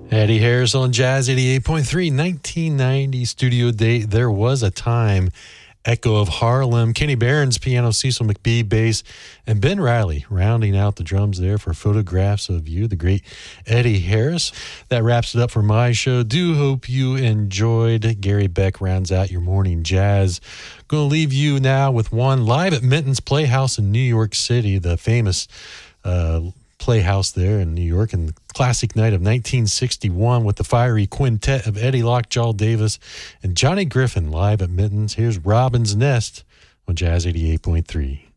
Eddie Harris on Jazz 88.3, 1990 studio date. There Was a Time. Echo of Harlem. Kenny Barron's piano, Cecil McBee bass, and Ben Riley rounding out the drums there for Photographs of You, the great Eddie Harris. That wraps it up for my show. Do hope you enjoyed. Gary Beck rounds out your morning jazz. Going to leave you now with one live at Minton's Playhouse in New York City, the famous Playhouse there in New York, and the classic night of 1961 with the fiery quintet of Eddie Lockjaw Davis and Johnny Griffin live at Minton's. Here's Robin's Nest on Jazz 88.3.